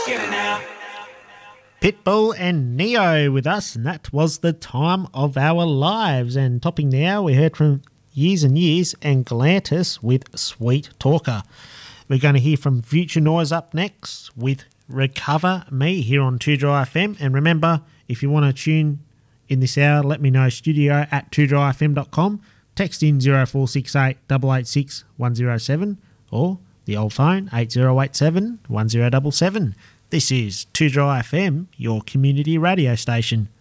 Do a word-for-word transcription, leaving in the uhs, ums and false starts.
Get it now. Pitbull and Neo with us, and that was The Time of Our Lives. And topping now, we heard from Years and Years and Galantis with Sweet Talker. We're going to hear from Future Noise up next with Recover Me here on two Dry F M. And remember, if you want to tune in this hour, let me know, studio at two dry f m dot com. Text in zero four six eight, eight eight six, one zero seven or the old phone eight zero eight seven, one zero seven seven. This is two Dry F M, your community radio station.